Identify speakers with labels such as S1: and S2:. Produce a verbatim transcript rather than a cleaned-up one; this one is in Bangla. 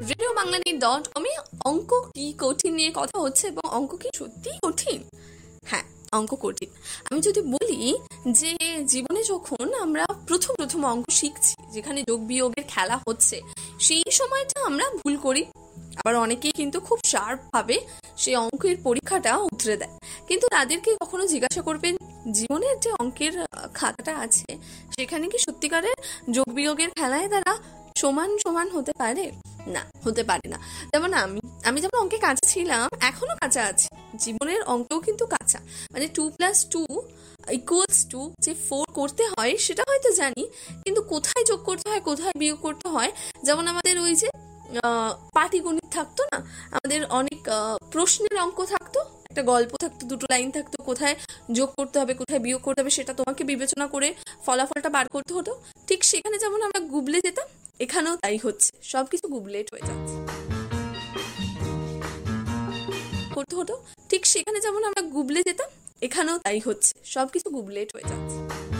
S1: রেডিও বাংলানি ডট কমে অঙ্ক কি কঠিন নিয়ে কথা হচ্ছে, এবং অঙ্ক কি সত্যিই কঠিন? হ্যাঁ, অঙ্ক কঠিন। আমি যদি বলি যে জীবনে যখন আমরা প্রথম প্রথম অঙ্ক শিখছি, যেখানে যোগ বিয়োগের খেলা হচ্ছে, সেই সময়টা আমরা ভুল করি। আবার অনেকেই কিন্তু খুব শার্প ভাবে সেই অঙ্কের পরীক্ষাটা উতরে দেয়। কিন্তু তাদেরকে কখনো জিজ্ঞাসা করবেন, জীবনের যে অঙ্কের আহ, খাতাটা আছে, সেখানে কি সত্যিকারের যোগ বিয়োগের খেলায় তারা সমান সমান হতে পারে? না, হতে পারে না। যেমন আমি আমি যেমন অঙ্কে কাঁচা ছিলাম, এখনো কাঁচা আছি। জীবনের অঙ্কেও কিন্তু কাঁচা। মানে two plus two equals to যে ফোর করতে হয় সেটা হয়তো জানি, কিন্তু কোথায় যোগ করতে হয়, কোথায় বিয়োগ করতে হয়, যেমন আমাদের ওই যে আহ, পাটিগণিত থাকতো না, আমাদের অনেক আহ, প্রশ্নের অঙ্ক থাকতো, একটা গল্প থাকতো, দুটো লাইন থাকতো, কোথায় যোগ করতে হবে, কোথায় বিয়োগ করতে হবে, সেটা তোমাকে বিবেচনা করে ফলাফলটা বার করতে হতো। ঠিক সেখানে যেমন আমরা গুবলে যেতাম, এখানেও তাই হচ্ছে, সবকিছু গুবলেট হয়ে যাচ্ছে করতে হতো। ঠিক সেখানে যেমন আমরা গুবলে যেতাম, এখানেও তাই হচ্ছে, সবকিছু গুবলেট হয়ে যাচ্ছে।